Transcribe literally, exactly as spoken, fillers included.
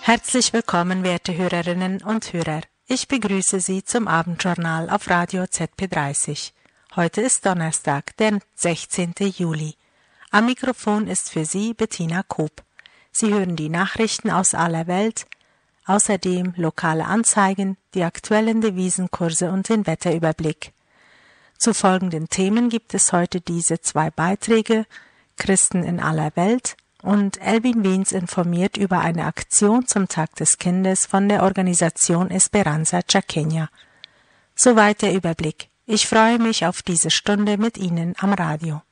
Herzlich willkommen, werte Hörerinnen und Hörer. Ich begrüße Sie zum Abendjournal auf Radio Z P dreißig. Heute ist Donnerstag, der sechzehnten Juli. Am Mikrofon ist für Sie Bettina Koop. Sie hören die Nachrichten aus aller Welt, außerdem lokale Anzeigen, die aktuellen Devisenkurse und den Wetterüberblick. Zu folgenden Themen gibt es heute diese zwei Beiträge: Christen in aller Welt und Elvin Wiens informiert über eine Aktion zum Tag des Kindes von der Organisation Esperanza Chaqueña. Soweit der Überblick. Ich freue mich auf diese Stunde mit Ihnen am Radio.